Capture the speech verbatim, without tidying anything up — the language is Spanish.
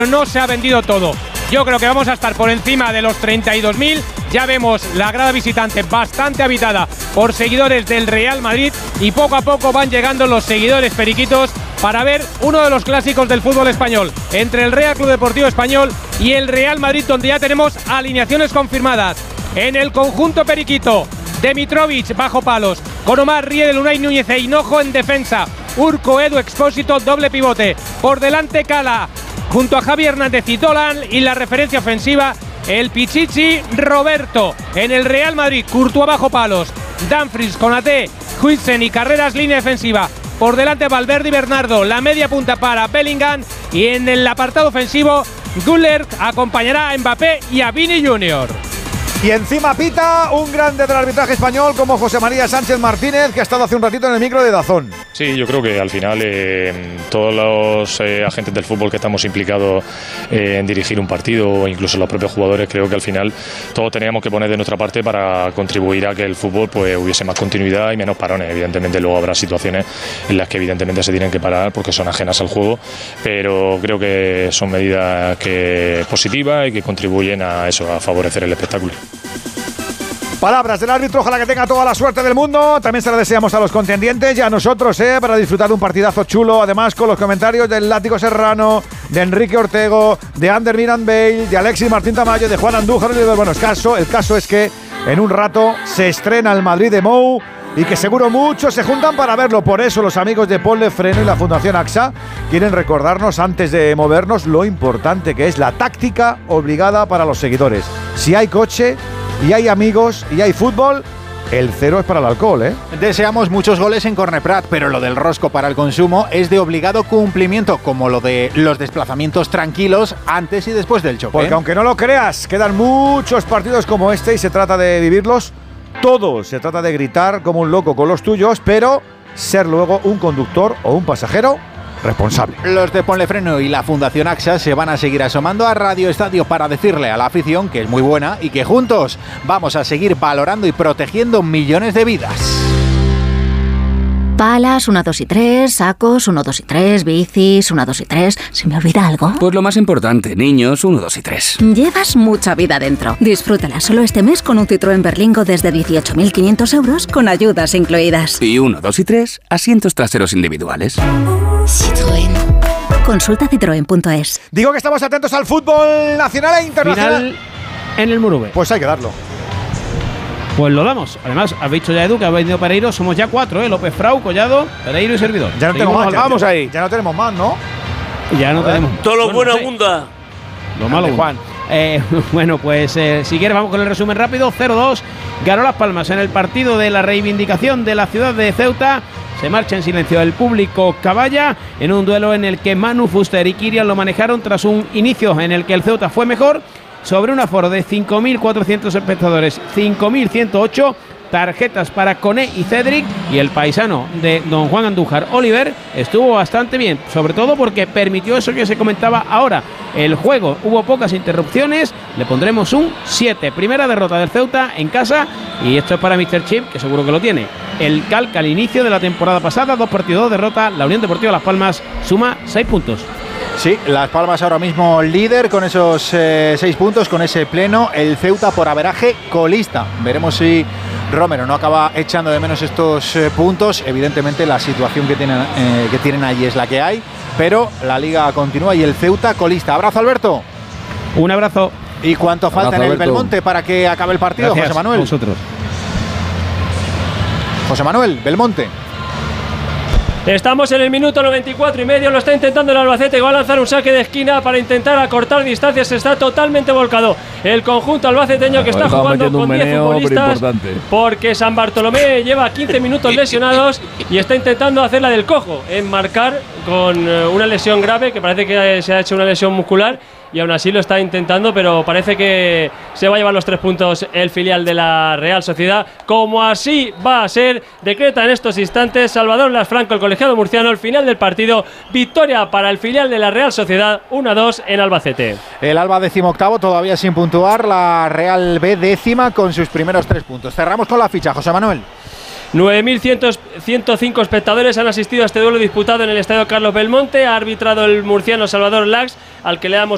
no se ha vendido todo. Yo creo que vamos a estar por encima de los treinta y dos mil. Ya vemos la grada visitante bastante habitada por seguidores del Real Madrid y poco a poco van llegando los seguidores periquitos para ver uno de los clásicos del fútbol español, entre el Real Club Deportivo Español y el Real Madrid, donde ya tenemos alineaciones confirmadas. En el conjunto periquito, Demitrovic bajo palos, con Omar Riedel, Unai Núñez e Hinojo en defensa, Urco, Edu, Expósito, doble pivote, por delante Cala, junto a Javi Hernández y Dolan, y la referencia ofensiva, el Pichichi Roberto. En el Real Madrid, Courtois bajo palos, Dumfries, Konaté, Huijsen y Carreras, línea defensiva. Por delante Valverde y Bernardo, la media punta para Bellingham, y en el apartado ofensivo, Güler acompañará a Mbappé y a Vini junior Y encima pita un grande del arbitraje español como José María Sánchez Martínez, que ha estado hace un ratito en el micro de DAZN. Sí, yo creo que al final eh, todos los eh, agentes del fútbol que estamos implicados eh, en dirigir un partido, o incluso los propios jugadores, creo que al final todos teníamos que poner de nuestra parte para contribuir a que el fútbol pues hubiese más continuidad y menos parones. Evidentemente luego habrá situaciones en las que evidentemente se tienen que parar porque son ajenas al juego, pero creo que son medidas que positivas y que contribuyen a eso, a favorecer el espectáculo. Palabras del árbitro, ojalá que tenga toda la suerte del mundo. También se la deseamos a los contendientes y a nosotros, eh, para disfrutar de un partidazo chulo. Además, con los comentarios del Látigo Serrano, de Enrique Ortego, de Ander Miran Bale, de Alexis Martín Tamayo, de Juan Andújar. Bueno, el caso, el caso es que en un rato se estrena el Madrid de Mou y que seguro muchos se juntan para verlo. Por eso los amigos de Ponle Freno y la Fundación A X A quieren recordarnos, antes de movernos, lo importante que es la táctica obligada para los seguidores. Si hay coche y hay amigos y hay fútbol, el cero es para el alcohol, ¿eh? Deseamos muchos goles en Corneprat, pero lo del rosco para el consumo es de obligado cumplimiento, como lo de los desplazamientos tranquilos antes y después del choque. Porque aunque no lo creas, quedan muchos partidos como este y se trata de vivirlos todos. Se trata de gritar como un loco con los tuyos, pero ser luego un conductor o un pasajero responsable. Los de Ponle Freno y la Fundación A X A se van a seguir asomando a Radio Estadio para decirle a la afición que es muy buena y que juntos vamos a seguir valorando y protegiendo millones de vidas. Palas, uno, dos y tres, sacos, uno, dos y tres, bicis, uno, dos y tres. ¿Se me olvida algo? Pues lo más importante, niños, uno, dos y tres. Llevas mucha vida dentro. Disfrútala solo este mes con un Citroën Berlingo desde dieciocho mil quinientos euros con ayudas incluidas. Y uno, dos y tres, asientos traseros individuales. Citroën. Consulta citroen punto es. Digo que estamos atentos al fútbol nacional e internacional. Final en el Murube. Pues hay que darlo. Pues lo damos. Además, has dicho ya, Edu, que ha venido Pereiro. Somos ya cuatro, ¿eh? López Frau, Collado, Pereiro y servidor. Ya no tenemos más. Ya, vamos ya, ahí. Ya no tenemos más, ¿no? Ya no tenemos. Todo lo bueno sí. abunda. Lo malo, Juan. Eh, bueno, pues eh, si quieres vamos con el resumen rápido. cero dos. Ganó Las Palmas en el partido de la reivindicación de la ciudad de Ceuta. Se marcha en silencio el público Caballa en un duelo en el que Manu, Fuster y Kirian lo manejaron tras un inicio en el que el Ceuta fue mejor. Sobre un aforo de cinco mil cuatrocientos espectadores, cinco mil ciento ocho tarjetas para Koné y Cedric, y el paisano de don Juan Andújar, Oliver, estuvo bastante bien, sobre todo porque permitió eso que se comentaba ahora, el juego, hubo pocas interrupciones, le pondremos un siete. Primera derrota del Ceuta en casa, y esto es para míster Chip, que seguro que lo tiene. El calca al inicio de la temporada pasada, dos partidos, dos derrotas, la Unión Deportiva Las Palmas suma seis puntos. Sí, Las Palmas ahora mismo líder con esos eh, seis puntos, con ese pleno. El Ceuta por averaje colista. Veremos si Romero no acaba echando de menos estos eh, puntos. Evidentemente la situación que tienen, eh, que tienen allí es la que hay, pero la liga continúa y el Ceuta colista. Abrazo, Alberto. Un abrazo. ¿Y cuánto falta abrazo, en el Alberto. Belmonte para que acabe el partido, Gracias, José Manuel? Vosotros. José Manuel, Belmonte. Estamos en el minuto noventa y cuatro y medio, lo está intentando el Albacete, que va a lanzar un saque de esquina para intentar acortar distancias. Está totalmente volcado el conjunto albaceteño, que está jugando con diez futbolistas, porque San Bartolomé lleva quince minutos lesionados y está intentando hacer la del cojo, en marcar con una lesión grave, que parece que se ha hecho una lesión muscular, y aún así lo está intentando, pero parece que se va a llevar los tres puntos el filial de la Real Sociedad, como así va a ser. Decreta en estos instantes Salvador Lasfranco, el colegiado murciano, el final del partido. Victoria para el filial de la Real Sociedad, uno a dos en Albacete. El Alba decimoctavo todavía sin puntuar, la Real B décima con sus primeros tres puntos. Cerramos con la ficha, José Manuel. nueve mil ciento cinco espectadores han asistido a este duelo disputado en el estadio Carlos Belmonte. Ha arbitrado el murciano Salvador Lax, al que le damos